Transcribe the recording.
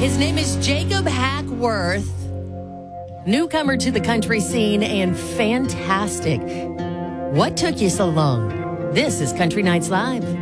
His name is Jacob Hackworth, newcomer to the country scene and fantastic. What took you so long? This is Country Nights Live.